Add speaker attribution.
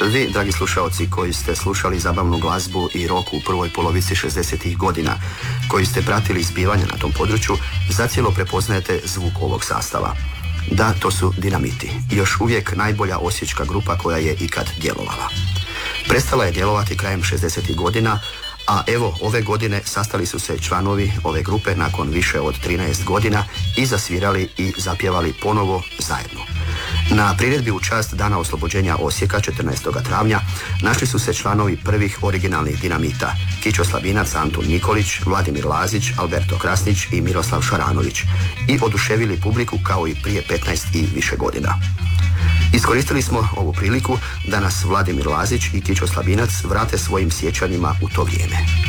Speaker 1: Vi, dragi slušaoci, koji ste slušali zabavnu glazbu i rock u prvoj polovici 60-ih godina, koji ste pratili zbivanja na tom području, zacijelo prepoznajete zvuk ovog sastava. Da, to su Dinamiti, još uvijek najbolja osječka grupa koja je ikad djelovala. Prestala je djelovati krajem 60-ih godina, a evo ove godine sastali su se članovi ove grupe nakon više od 13 godina i zasvirali i zapjevali ponovo zajedno. Na priredbi u čast Dana oslobođenja Osijeka 14. travnja našli su se članovi prvih originalnih Dinamita: Kićo Slabinac, Antun Nikolić, Vladimir Lazić, Alberto Krasnić i Miroslav Šaranović i oduševili publiku kao i prije 15 i više godina. Iskoristili smo ovu priliku da nas Vladimir Lazić i Kićo Slabinac vrate svojim sjećanjima u to vrijeme.